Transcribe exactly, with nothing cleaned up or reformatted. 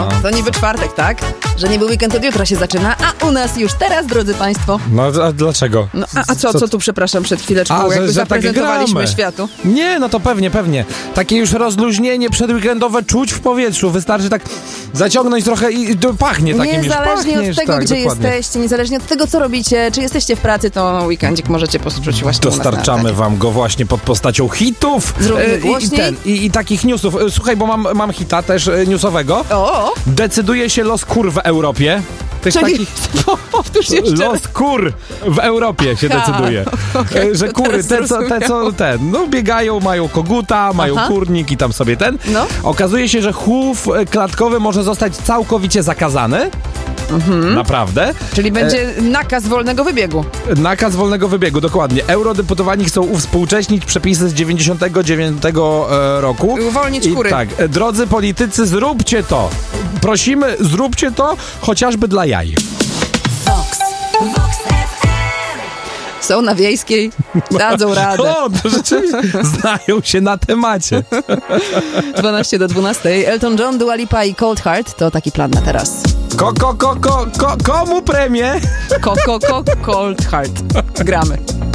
To niby czwartek, tak? Że niby weekend od jutra się zaczyna, a u nas już teraz, drodzy państwo. No a dlaczego? No, a, a co, co tu, przepraszam, przed chwileczką A, że- jakby że tak zaprezentowaliśmy gramy. światu? Nie, no to pewnie, pewnie. Takie już rozluźnienie przedweekendowe czuć w powietrzu. Wystarczy tak zaciągnąć trochę i to pachnie takim już. Niezależnie pachnie od tego, tak, gdzie dokładnie. jesteście, niezależnie od tego, co robicie, czy jesteście w pracy, to weekendzik możecie poczuć właśnie u nas na Dostarczamy antenie. wam go właśnie pod postacią hitów Zróbmy e, i, i, głośniej. ten, i, i takich newsów. E, Słuchaj, bo mam, mam hita też e, newsowego. O, Decyduje się los kur w Europie. Tych czyli takich... powtórz jeszcze raz. Los kur w Europie się Aha, decyduje. okej, E, Że to kury, teraz te co, te co ten, no biegają, mają koguta, mają Aha. kurnik i tam sobie ten. No. Okazuje się, że chów e, klatkowy może zostać całkowicie zakazany. Mhm. Naprawdę. Czyli będzie nakaz wolnego wybiegu. Nakaz wolnego wybiegu, dokładnie. Eurodeputowani chcą uwspółcześnić przepisy z dziewięćdziesiątego dziewiątego e, roku. Uwolnić I kury. tak, e, drodzy politycy, zróbcie to. Prosimy, zróbcie to chociażby dla jaj. Vox, Vox F M. Są na Wiejskiej, dadzą radę. O, to rzeczywiście znają się na temacie. dwanaście do dwunastej. Elton John, Dua Lipa i Cold Heart to taki plan na teraz. Ko, ko, ko, ko, ko, komu premię? Ko, ko, ko, Cold Heart. Gramy.